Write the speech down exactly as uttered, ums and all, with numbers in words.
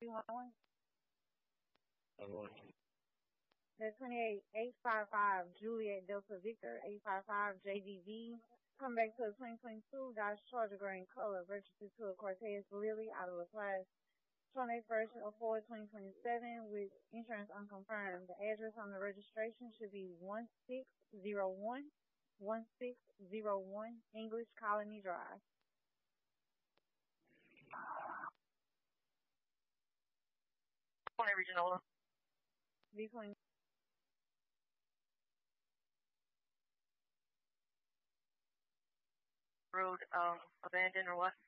one. Uh, The twenty-eight eight five five Juliet Delta Victor eight five five J D V. Come back to the twenty twenty-two Dodge Charger gray in color, registered to a Cortez Lily out of the class twenty-eighth version of four twenty twenty-seven with insurance unconfirmed. The address on the registration should be one six zero one one six zero one English Colony Drive. Regional. Between Road um, abandoned or what?